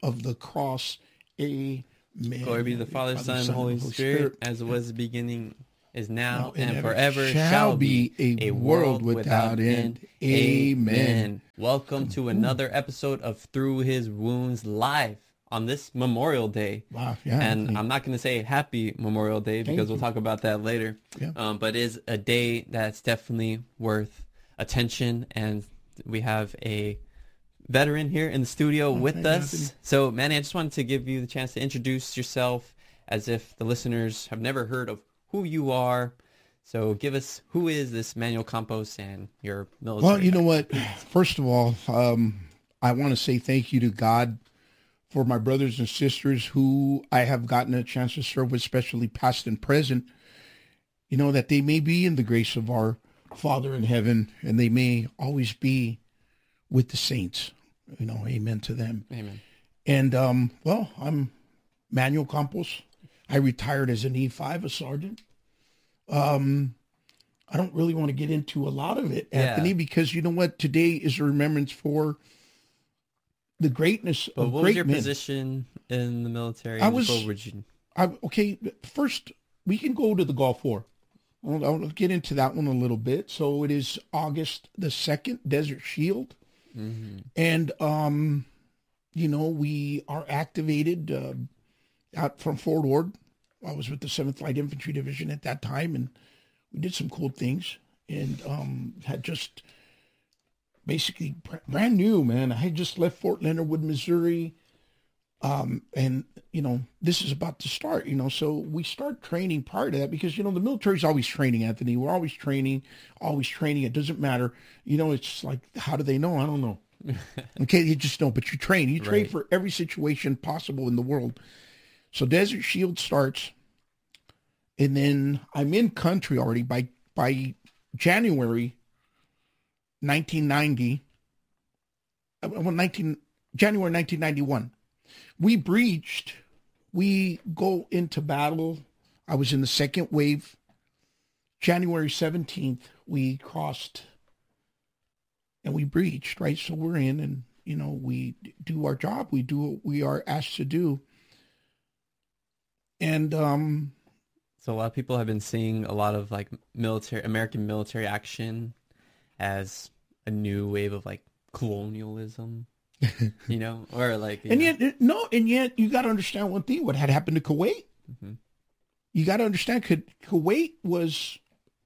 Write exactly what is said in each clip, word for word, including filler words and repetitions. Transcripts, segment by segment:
of the cross. Amen. Glory be to the Father, Son, and Holy Spirit, Spirit, as it was the beginning, is now, now and, and forever shall, shall be a, a world without end. end. Amen. Amen. Welcome to another episode of Through His Wounds live on this Memorial Day. Wow, yeah. And I'm not going to say Happy Memorial Day because Thank we'll you. talk about that later. Yeah. Um, but it is a day that's definitely worth attention, and we have a veteran here in the studio oh, with us. You. So, Manny, I just wanted to give you the chance to introduce yourself as if the listeners have never heard of who you are. So give us, who is this Manuel Campos and your military? Well, you know what? First of all, um, I want to say thank you to God for my brothers and sisters who I have gotten a chance to serve with, especially past and present. You know, that they may be in the grace of our Father in heaven, and they may always be with the saints. You know, amen to them. Amen. And, um, well, I'm Manuel Campos. I retired as an E five, a sergeant. Um, I don't really want to get into a lot of it, Anthony, yeah. because you know what? Today is a remembrance for the greatness but of what great was your men. Position in the military? I was, you... I, okay, first, we can go to the Gulf War. I'll, I'll get into that one a little bit. So it is August the second, Desert Shield. Mm-hmm. And, um, you know, we are activated uh, out from Fort Ord. I was with the seventh Light Infantry Division at that time, and we did some cool things and um, had just basically brand new, man. I had just left Fort Leonard Wood, Missouri. Um, and, you know, this is about to start, you know, so we start training prior to that because, you know, the military is always training, Anthony. We're always training, always training. It doesn't matter. You know, it's like, how do they know? I don't know. Okay, you just don't, but you train. You train right. for every situation possible in the world. So Desert Shield starts, and then I'm in country already by, by January nineteen ninety, well, nineteen, January nineteen ninety-one. We breached, we go into battle. I was in the second wave. January seventeenth, we crossed and we breached, right? So we're in and, you know, we do our job. We do what we are asked to do. And, um, so a lot of people have been seeing a lot of like military, American military action as a new wave of like colonialism. You know, or like, and know. yet, no, and yet you got to understand one thing: what had happened to Kuwait. Mm-hmm. You got to understand, Kuwait was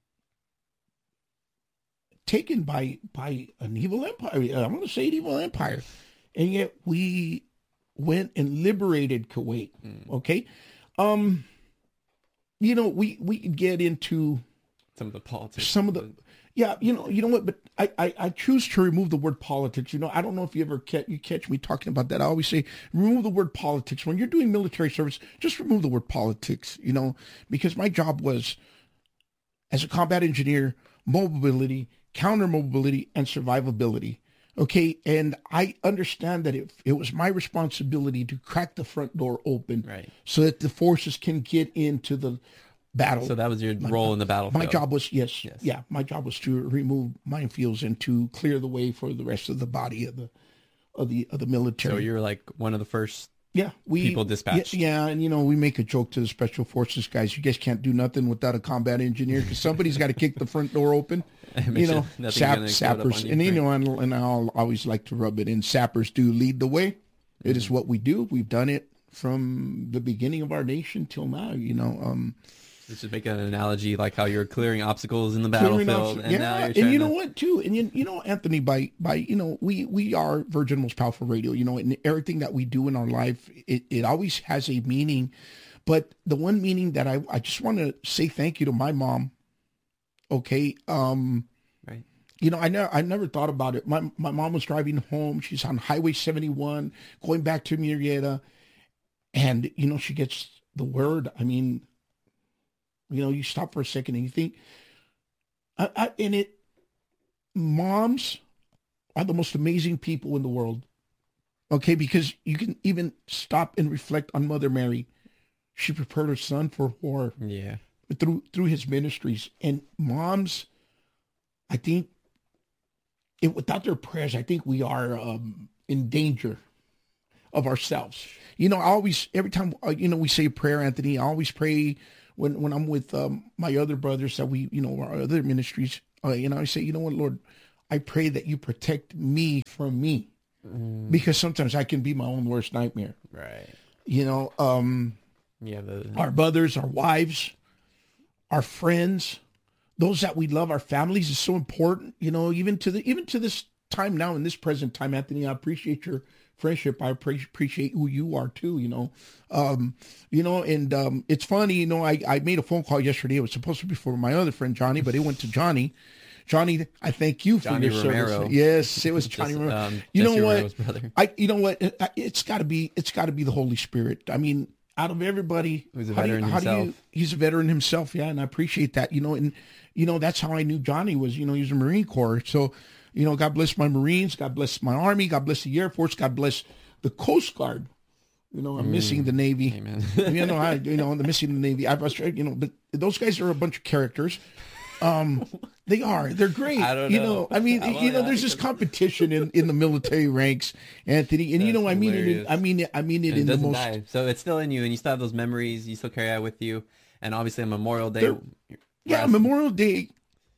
taken by by an evil empire. I'm going to say an evil empire, and yet we went and liberated Kuwait. Mm. Okay, um, you know, we we get into some of the politics, some of the. Yeah, you know, you know what, but I, I, I choose to remove the word politics. You know, I don't know if you ever catch, you catch me talking about that. I always say, remove the word politics. When you're doing military service, just remove the word politics, you know, because my job was, as a combat engineer, mobility, counter mobility, and survivability. Okay, and I understand that it, it was my responsibility to crack the front door open right. so that the forces can get into the battle. So that was your role my, in the battlefield. My job was, yes, yes, yeah, my job was to remove minefields and to clear the way for the rest of the body of the of the of the military. So you were like one of the first yeah, we, people dispatched. Yeah, yeah, and you know, we make a joke to the special forces guys, you guys can't do nothing without a combat engineer because somebody's got to kick the front door open. You know, sure sap, sappers, you, and you know, and, and I'll always like to rub it in, sappers do lead the way. Mm-hmm. It is what we do. We've done it from the beginning of our nation till now, you know. Um, Let's just make an analogy like how you're clearing obstacles in the battlefield. And yeah, now you're and you to... know what, too? And, you, you know, Anthony, by, by you know, we, we are Virgin Most Powerful Radio, you know, and everything that we do in our life, it, it always has a meaning. But the one meaning that I, I just want to say thank you to my mom, okay? Um, right. You know, I never, I never thought about it. My, my mom was driving home. She's on Highway seventy-one, going back to Murrieta. And, you know, she gets the word. I mean, you know, you stop for a second and you think, I, I, and it, moms are the most amazing people in the world. Okay, because you can even stop and reflect on Mother Mary. She prepared her son for war. Yeah. Through through his ministries. And moms, I think, it, without their prayers, I think we are um, in danger. of ourselves. You know, I always, every time, uh, you know, we say a prayer, Anthony, I always pray when, when I'm with um, my other brothers that we, you know, our other ministries, uh, you know, I say, you know what, Lord, I pray that you protect me from me. Mm. Because sometimes I can be my own worst nightmare. Right. You know, um, yeah, the... our brothers, our wives, our friends, those that we love, our families is so important, you know, even to the, even to this time now in this present time, Anthony, I appreciate your friendship. I appreciate who you are too, you know, um, you know, and um, it's funny, you know, I, I made a phone call yesterday. It was supposed to be for my other friend, Johnny, but it went to Johnny. Johnny, I thank you for Johnny your Romero. service. Yes, it was Johnny Just, Romero. Um, you know Jesse what? Romero's brother. I, you know what? It's got to be, it's got to be the Holy Spirit. I mean, out of everybody, who's a how veteran do you, how himself. do you, he's a veteran himself. Yeah. And I appreciate that, you know, and, you know, that's how I knew Johnny was, you know, he was a Marine Corps. So, you know, God bless my Marines. God bless my Army. God bless the Air Force. God bless the Coast Guard. You know, I'm mm. missing the Navy. Amen. you know, I, you know, I'm missing the Navy. I was, you know, but those guys are a bunch of characters. Um, they are. They're great. I don't you know. know, I mean, I you know, there's this competition in, in the military ranks, Anthony, and That's you know, I mean hilarious. it. I mean it. I mean it and in it the doesn't most. Die. So it's still in you, and you still have those memories. You still carry that with you, and obviously on Memorial Day. Yeah, Memorial Day.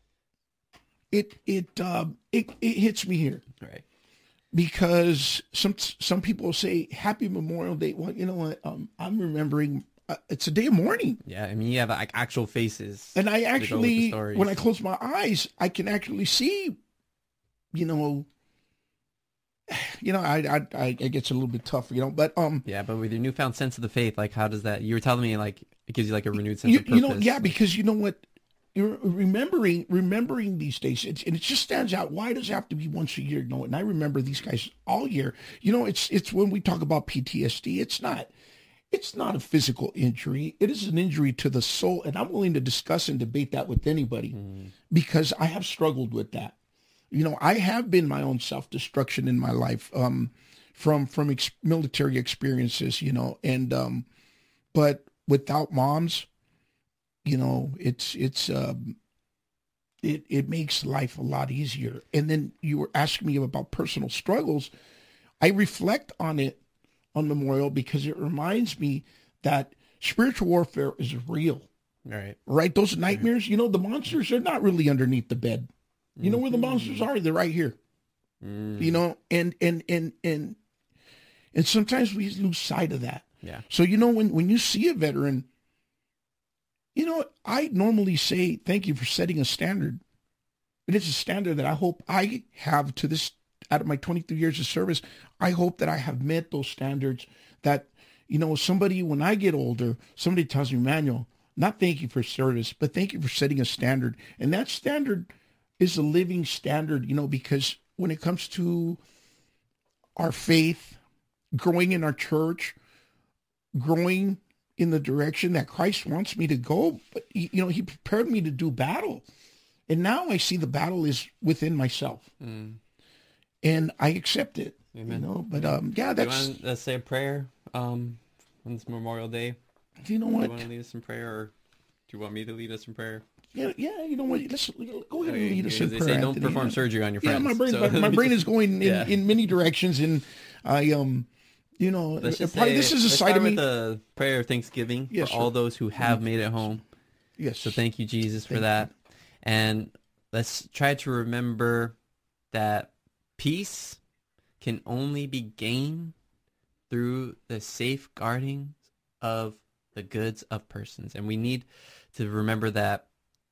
It it um it it hits me here. Right. Because some some people say Happy Memorial Day. Well, you know what? Um, I'm remembering. Uh, it's a day of mourning. Yeah, I mean, you have like actual faces. And I actually, when I close my eyes, I can actually see, you know, you know, I, I, I, it gets a little bit tough, you know, but, um, yeah, but with your newfound sense of the faith, like, how does that, you were telling me, like, it gives you like a renewed sense you, of purpose. You know, yeah, because you know what, you're remembering, remembering these days, it's, and it just stands out. Why does it have to be once a year? No, and I remember these guys all year. You know, it's, it's when we talk about P T S D, it's not. It's not a physical injury. It is an injury to the soul. And I'm willing to discuss and debate that with anybody mm. because I have struggled with that. You know, I have been my own self-destruction in my life um, from from ex- military experiences, you know, and um, but without moms, you know, it's it's um, it, it makes life a lot easier. And then you were asking me about personal struggles. I reflect on it on Memorial because it reminds me that spiritual warfare is real. Right. Right? Those nightmares, you know, the monsters are not really underneath the bed. You mm-hmm. know where the monsters are? They're right here. Mm. You know, and and and and and sometimes we lose sight of that. Yeah. So you know when when you see a veteran, you know, I normally say thank you for setting a standard. It is a standard that I hope I have to this out of my twenty-three years of service. I hope that I have met those standards that, you know, somebody, when I get older, somebody tells me, Manuel, not thank you for service, but thank you for setting a standard. And that standard is a living standard, you know, because when it comes to our faith, growing in our church, growing in the direction that Christ wants me to go, but, you know, he prepared me to do battle. And now I see the battle is within myself. Mm. And I accept it. Amen. You know, but um, yeah, that's. Do you want to say a prayer um, on this Memorial Day? Do you know what? Do you want to lead us in prayer, or do you want me to lead us in prayer? Yeah, yeah. You know what? Let's go ahead and lead us in they prayer. Say don't Anthony. perform yeah. surgery on your friends. Yeah, my brain, so, my, my brain is going in, yeah. in many directions, and I um, you know, let's just probably say, this is a let's side start of me. With the prayer of thanksgiving yes, for sir. all those who have made it home. Yes. So thank you, Jesus, thank for that, you. And let's try to remember that peace can only be gained through the safeguarding of the goods of persons. And we need to remember that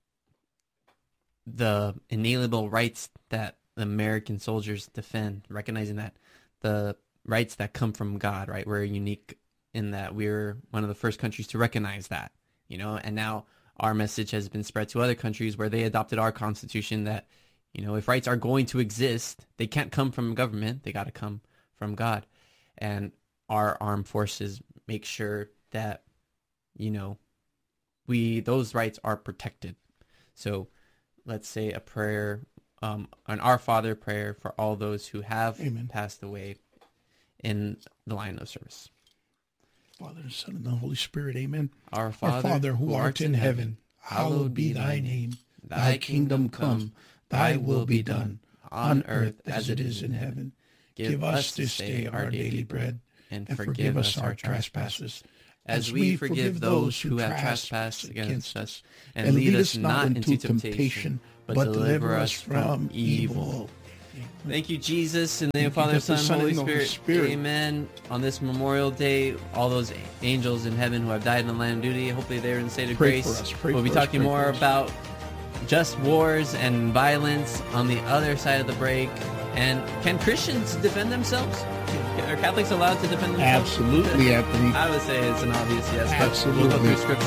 the inalienable rights that the American soldiers defend, recognizing that the rights that come from God, right? We're unique in that we're one of the first countries to recognize that, you know, and now our message has been spread to other countries where they adopted our constitution that, you know, if rights are going to exist, they can't come from government. They got to come from God. And our armed forces make sure that, you know, we, those rights are protected. So let's say a prayer, um, an Our Father prayer for all those who have Amen. Passed away in the line of service. Father, and Son, and the Holy Spirit. Amen. Our Father, Our Father who, who art in heaven, hallowed be thy name. Thy kingdom come. Thy will be done, on earth as it is in heaven. Give us this day our daily bread, and, and forgive us our trespasses, as we forgive those who have trespassed against us. And lead us not into temptation, but deliver us from evil. Thank you, Jesus, in the name of Father, Son, Son, Holy and Holy Spirit. Spirit. Amen. On this Memorial Day, all those angels in heaven who have died in the line of duty, hopefully they're in the state of Pray grace. for us. Pray we'll be for us. talking Pray more for us. about just wars and violence on the other side of the break. And can Christians defend themselves? Are Catholics allowed to defend themselves? Absolutely, Anthony. I would say it's an obvious yes. But Absolutely. we'll go through scripture